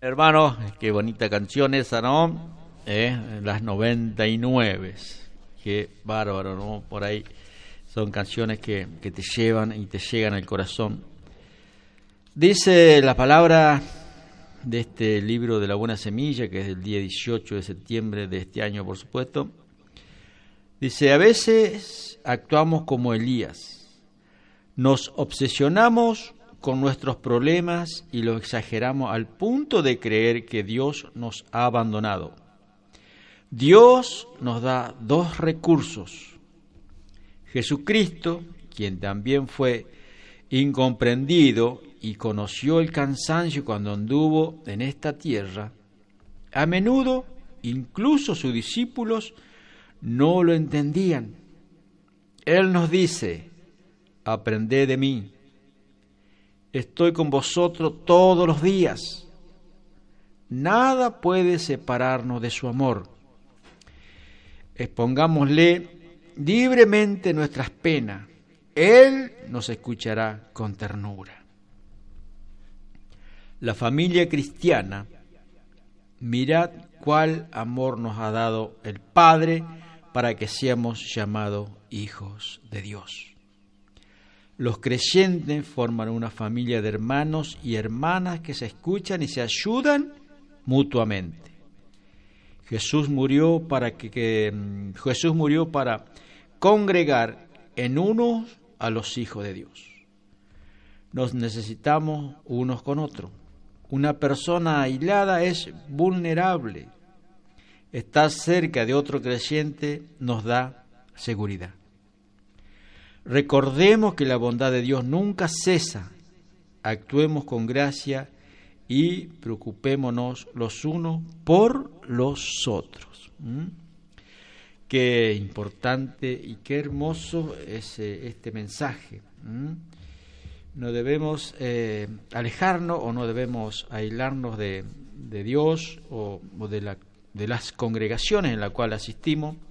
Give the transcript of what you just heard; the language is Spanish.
Hermanos, qué bonita canción esa, ¿no? Las 99. Qué bárbaro, ¿no? Por ahí son canciones que te llevan y te llegan al corazón. Dice la palabra de este libro de la Buena Semilla, que es del día 18 de septiembre de este año, por supuesto. Dice, a veces actuamos como Elías. Nos obsesionamos con nuestros problemas y lo exageramos al punto de creer que Dios nos ha abandonado. Dios nos da dos recursos. Jesucristo, quien también fue incomprendido y conoció el cansancio cuando anduvo en esta tierra, a menudo incluso sus discípulos no lo entendían. Él nos dice, aprended de mí. Estoy con vosotros todos los días. Nada puede separarnos de su amor. Expongámosle libremente nuestras penas. Él nos escuchará con ternura. La familia cristiana, mirad cuál amor nos ha dado el Padre para que seamos llamados hijos de Dios. Los creyentes forman una familia de hermanos y hermanas que se escuchan y se ayudan mutuamente. Jesús murió para congregar en uno a los hijos de Dios. Nos necesitamos unos con otros. Una persona aislada es vulnerable. Estar cerca de otro creyente nos da seguridad. Recordemos que la bondad de Dios nunca cesa. Actuemos con gracia y preocupémonos los unos por los otros. Qué importante y qué hermoso es este mensaje. No debemos alejarnos o no debemos aislarnos de Dios o de las congregaciones en las cuales asistimos,